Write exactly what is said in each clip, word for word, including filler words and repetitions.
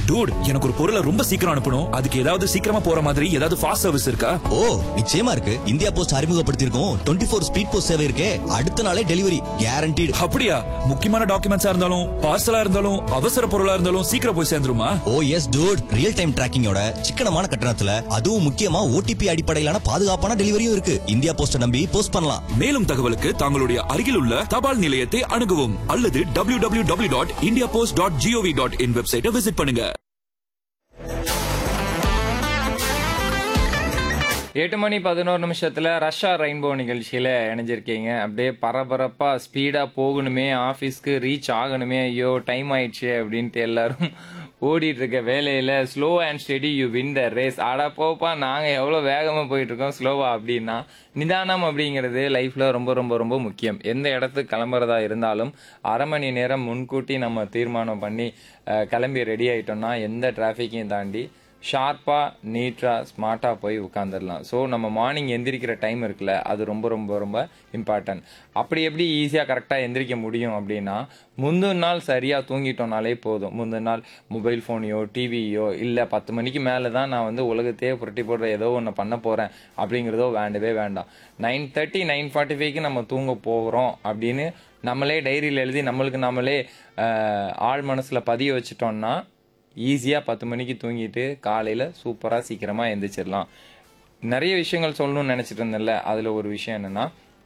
Dude, எனக்கு ஒரு பொருளை ரொம்ப சீக்கிரம் அனுப்பணும். அதுக்கு ஏதாவது சீக்கிரமா போற மாதிரி ஏதாவது ஃபாஸ்ட் சர்வீஸ் இருக்கா? ஓ, நிச்சயமா இருக்கு. India post அறிமுகப்படுத்தியிருக்கோம் twenty four speed post சேவை இருக்கே. அடுத்த நாளே டெலிவரி கேரண்டீடு. அப்படியா? முக்கியமான டாக்குமெண்ட்ஸா இருந்தாலும் பார்சலா இருந்தாலும் அவசர பொருளா இருந்தாலும் சீக்கிரம் போய் சேர்ந்துருமா? ஓ எஸ் டூட், ரியல் டைம் டிராக்கிங்கோட சிக்கனமான கட்டணத்துல அதுவும் முக்கியமா ஓடிபி அடிப்படையிலான பாதுகாப்பான டெலிவரியும் இருக்கு. இந்தியா போஸ்ட நம்பி போஸ்ட் பண்ணலாம். மேலும் தகவலுக்கு தங்களுடைய அருகில் உள்ள தபால் நிலையத்தை அணுகவும் அல்லது W W W dot India post dot gov dot in வெப்சைட்டை விசிட் பண்ணுங்க. எட்டு மணி பதினோரு நிமிஷத்தில் ரஷ்யா ரெயின்போ நிகழ்ச்சியில் இணைஞ்சிருக்கீங்க. அப்படியே பரபரப்பாக ஸ்பீடாக போகணுமே, ஆஃபீஸ்க்கு ரீச் ஆகணுமே, ஐயோ டைம் ஆயிடுச்சு அப்படின்ட்டு எல்லாரும் ஓடிட்டு இருக்க வேலையில் slow and steady you win the race. ஆடா போப்பா, நாங்கள் எவ்வளோ வேகமாக போயிட்டுருக்கோம் ஸ்லோவா அப்படின்னா. நிதானம் அப்படிங்கிறது லைஃப்பில் ரொம்ப ரொம்ப ரொம்ப முக்கியம். எந்த இடத்துக்கு கிளம்புறதா இருந்தாலும் அரை மணி நேரம் முன்கூட்டி நம்ம தீர்மானம் பண்ணி கிளம்பி ரெடி ஆகிட்டோம்னா எந்த டிராஃபிக்கையும் தாண்டி ஷார்ப்பாக நீட்டாக ஸ்மார்ட்டாக போய் உட்காந்துடலாம். ஸோ நம்ம மார்னிங் எந்திரிக்கிற டைம் இருக்குல்ல, அது ரொம்ப ரொம்ப ரொம்ப இம்பார்ட்டன்ட். அப்படி எப்படி ஈஸியாக கரெக்டாக எந்திரிக்க முடியும் அப்படின்னா, முந்தின நாள் சரியாக தூங்கிட்டோம்னாலே போதும். முந்தின நாள் மொபைல் ஃபோனையோ டிவியோ இல்லை பத்து மணிக்கு மேலே தான் நான் வந்து உலகத்தையே புரட்டி போடுற ஏதோ ஒன்று பண்ண போகிறேன் அப்படிங்கிறதோ வேண்டவே வேண்டாம். நைன் தேர்ட்டி நைன் ஃபார்ட்டி ஃபைவ்க்கு நம்ம தூங்க போகிறோம் அப்படின்னு நம்மளே டைரியில் எழுதி நம்மளுக்கு நம்மளே ஆழ் மனசில் பதிய வச்சுட்டோம்னா ஈஸியாக பத்து மணிக்கு தூங்கிட்டு காலையில் சூப்பராக சீக்கிரமாக எழுந்திரிச்சிடலாம். நிறைய விஷயங்கள் சொல்லணும்னு நினச்சிட்டு இருந்தேன்ல, அதில் ஒரு விஷயம் என்னென்னா,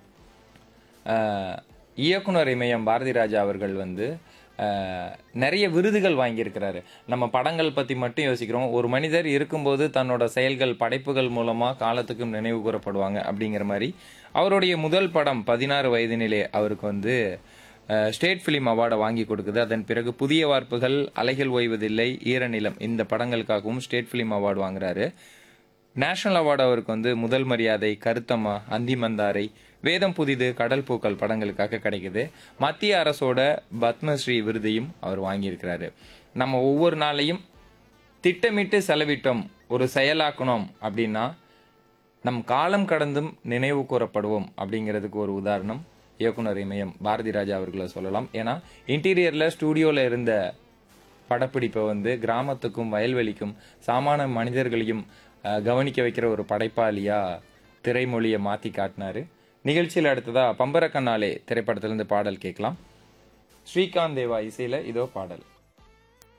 இயக்குனர் இமயம் பாரதி ராஜா அவர்கள் வந்து நிறைய விருதுகள் வாங்கியிருக்கிறாரு. நம்ம படங்கள் பற்றி மட்டும் யோசிக்கிறோம். ஒரு மனிதர் இருக்கும்போது தன்னோட செயல்கள் படைப்புகள் மூலமாக காலத்துக்கும் நினைவு கூறப்படுவாங்க அப்படிங்கிற மாதிரி அவருடைய முதல் படம் பதினாறு வயதினிலே அவருக்கு வந்து ஸ்டேட் ஃபிலிம் அவார்டை வாங்கி கொடுக்குது. அதன் பிறகு புதிய வார்ப்புகள், அலைகள் ஓய்வதில்லை, ஈரநிலம் இந்த படங்களுக்காகவும் ஸ்டேட் ஃபிலிம் அவார்டு வாங்குறாரு. நேஷனல் அவார்டு அவருக்கு வந்து முதல் மரியாதை, கருத்தம்மா, அந்திமந்தாரை, வேதம் புதிது, கடல் பூக்கள் படங்களுக்காக கிடைக்குது. மத்திய அரசோட பத்மஸ்ரீ விருதையும் அவர் வாங்கியிருக்கிறாரு. நம்ம ஒவ்வொரு நாளையும் திட்டமிட்டு செலவிட்டோம், ஒரு செயலாக்கணும் அப்படின்னா நம் காலம் கடந்தும் நினைவு கூறப்படுவோம் அப்படிங்கிறதுக்கு ஒரு உதாரணம் இயக்குனர் இமயம் பாரதி ராஜா அவர்களை சொல்லலாம். ஏன்னா இன்டீரியரில் ஸ்டூடியோவில் இருந்த படப்பிடிப்பை வந்து கிராமத்துக்கும் வயல்வெளிக்கும் சாமான மனிதர்களையும் கவனிக்க வைக்கிற ஒரு படைப்பாளியாக திரைமொழியை மாற்றி காட்டினார். நிகழ்ச்சியில் அடுத்ததாக பம்பரக்கண்ணாலே திரைப்படத்திலிருந்து பாடல் கேட்கலாம். ஸ்ரீகாந்த் தேவா இசையில் இதோ பாடல்.